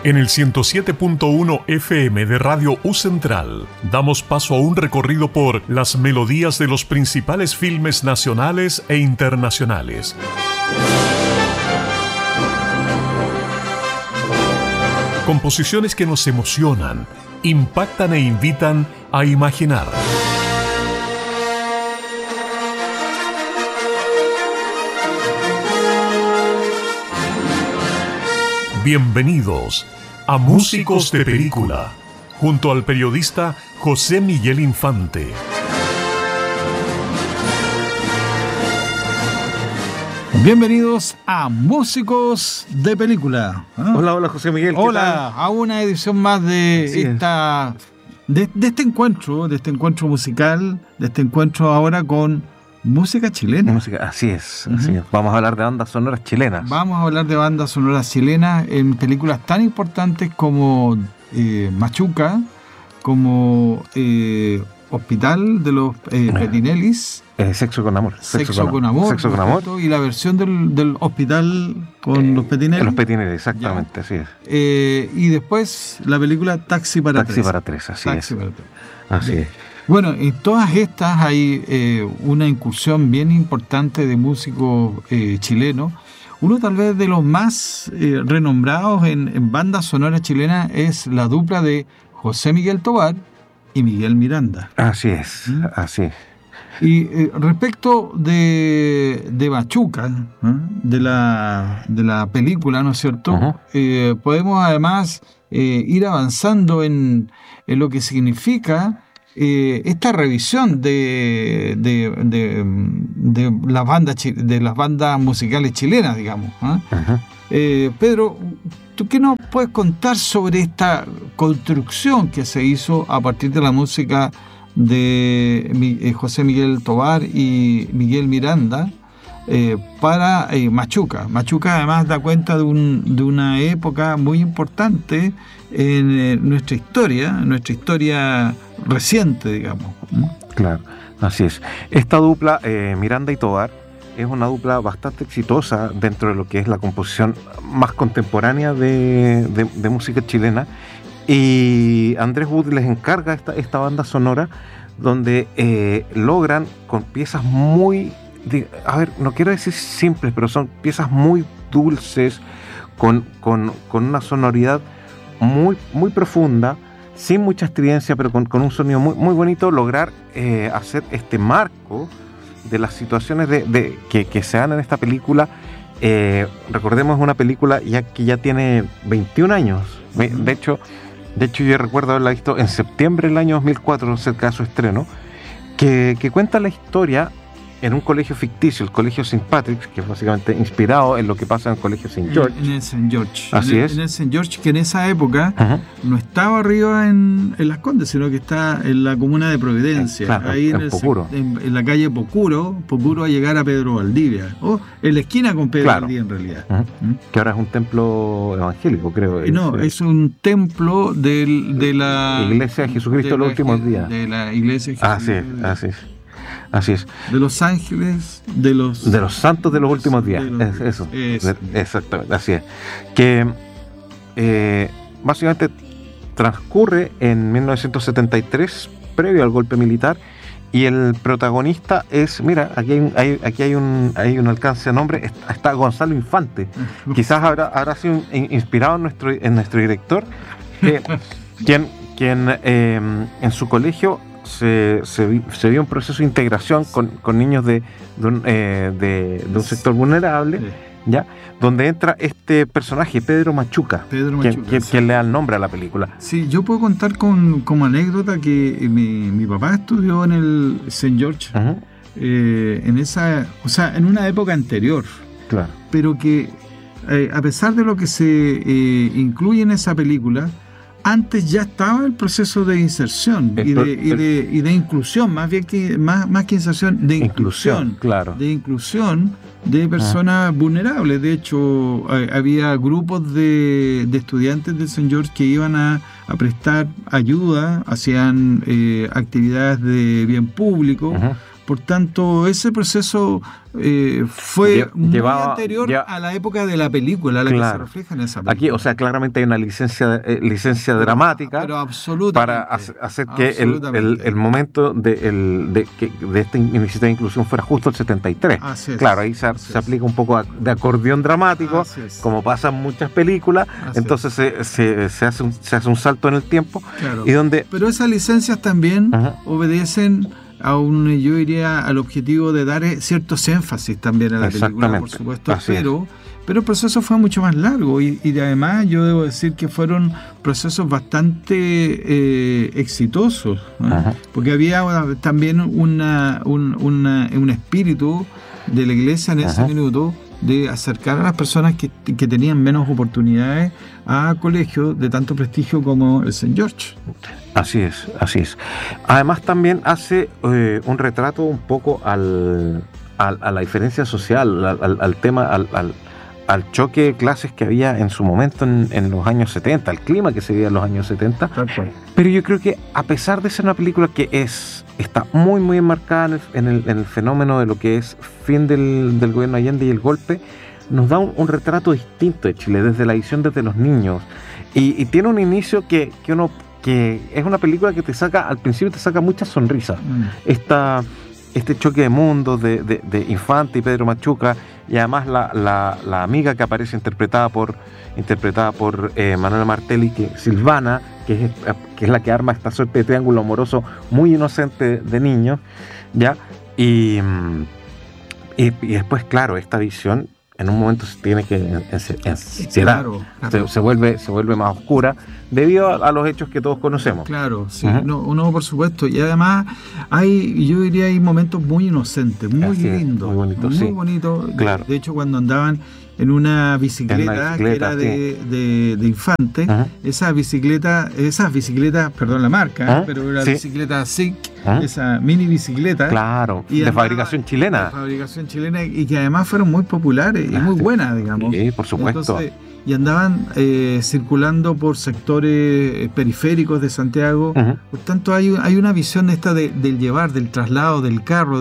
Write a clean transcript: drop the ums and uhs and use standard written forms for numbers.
En el 107.1 FM de Radio U Central, damos paso a un recorrido por las melodías de los principales filmes nacionales e internacionales. Composiciones que nos emocionan, impactan e invitan a imaginar. Bienvenidos a Músicos de Película, junto al periodista José Miguel Infante. Bienvenidos a Músicos de Película. Hola José Miguel. Hola, a una edición más de este encuentro musical, de este encuentro ahora con música chilena. Así es. Vamos a hablar de bandas sonoras chilenas. Vamos a hablar de bandas sonoras chilenas en películas tan importantes como Machuca, como Hospital de los Petinellis. Sexo con amor. Sexo con amor. Y la versión del Hospital con los Petinellis. Los Petinellis, exactamente, así es. Y después la película Taxi para tres. Así es. Bueno, en todas estas hay una incursión bien importante de músicos chilenos. Uno tal vez de los más renombrados en bandas sonoras chilenas es la dupla de José Miguel Tovar y Miguel Miranda. Así es. Y respecto de Machuca, de la película, ¿no es cierto? Uh-huh. Podemos además ir avanzando en lo que significa esta revisión de las bandas musicales chilenas, digamos. Uh-huh. Pedro, ¿tú qué nos puedes contar sobre esta construcción que se hizo a partir de la música de José Miguel Tovar y Miguel Miranda para Machuca? Machuca además da cuenta de una época muy importante en nuestra historia reciente, digamos. Claro, así es. Esta dupla, Miranda y Tovar, es una dupla bastante exitosa dentro de lo que es la composición más contemporánea de música chilena. Y Andrés Wood les encarga esta banda sonora donde logran con piezas muy, no quiero decir simples, pero son piezas muy dulces, con una sonoridad muy, muy profunda, sin mucha estridencia, pero con un sonido muy, muy bonito, lograr hacer este marco de las situaciones que se dan en esta película. Recordemos, una película que ya tiene 21 años. De hecho, yo recuerdo haberla visto en septiembre del año 2004, cerca de su estreno, que cuenta la historia en un colegio ficticio, el Colegio St. Patrick's, que es básicamente inspirado en lo que pasa en el Colegio St. George. En el St. George. Así es. En el St. George, que en esa época no estaba arriba en Las Condes, sino que está en la comuna de Providencia. Claro, ahí en Pocuro. En la calle Pocuro a llegar a Pedro Valdivia. O en la esquina con Pedro Valdivia, en realidad. Que ahora es un templo evangélico, creo. No, es un templo de la Iglesia de Jesucristo de los últimos días. De la Iglesia de Jesucristo. Así es. De los ángeles, de los santos de los últimos días. Eso. Exactamente, así es. Que básicamente transcurre en 1973, previo al golpe militar, y el protagonista es, mira, aquí hay un alcance de nombre, está Gonzalo Infante. Quizás habrá sido inspirado en nuestro director, quien en su colegio se vio un proceso de integración con niños de un sector vulnerable, ¿ya? Donde entra este personaje, Pedro Machuca, quien le da el nombre a la película. Sí, yo puedo contar como anécdota que mi papá estudió en el St. George, uh-huh. En una época anterior. Claro. Pero que a pesar de lo que se incluye en esa película, antes ya estaba el proceso de inserción y de inclusión, más que inserción, de inclusión, claro. De inclusión de personas vulnerables. De hecho, había grupos de estudiantes del St. George que iban a prestar ayuda, hacían actividades de bien público, uh-huh. Por tanto, ese proceso fue muy anterior a la época de la película, a la que se refleja en esa película. Aquí, o sea, claramente hay una licencia dramática, pero absolutamente, para hacer que el momento de esta iniciativa de inclusión fuera justo el 73. Claro, ahí se aplica un poco de acordeón dramático, como pasa en muchas películas. Entonces se hace un salto en el tiempo. Claro. Y donde... Pero esas licencias también obedecen yo diría al objetivo de dar ciertos énfasis también a la película, por supuesto, pero el proceso fue mucho más largo y además yo debo decir que fueron procesos bastante exitosos, ¿no? Porque había también un espíritu de la iglesia en ese minuto de acercar a las personas que tenían menos oportunidades a colegios de tanto prestigio como el St. George. Así es. Además también hace un retrato un poco a la diferencia social, al tema, al choque de clases que había en su momento en los años 70, al clima que se vivía en los años 70. Pero yo creo que a pesar de ser una película que está muy muy enmarcada en el fenómeno de lo que es fin del gobierno Allende y el golpe, nos da un retrato distinto de Chile, desde la visión desde los niños. Y tiene un inicio que es una película que al principio te saca muchas sonrisas. Este choque de mundos de Infante y Pedro Machuca, y además la amiga que aparece interpretada por Manuela Martelli, Silvana, que es la que arma esta suerte de triángulo amoroso muy inocente de niños, ¿ya? Y después, claro, esta visión en un momento se tiene que claro. Se vuelve más oscura debido a los hechos que todos conocemos. Claro, sí, no, por supuesto. Y además yo diría hay momentos muy inocentes, muy lindos, muy bonitos. Claro. De hecho, cuando andaban en una bicicleta que era de Infante, esas bicicletas, perdón la marca, pero era bicicleta SIC, esa mini bicicleta. Claro, de fabricación chilena. Y que además fueron muy populares y muy buenas, digamos. Sí, por supuesto. Entonces, y andaban circulando por sectores periféricos de Santiago. Por tanto, hay una visión del traslado del carro,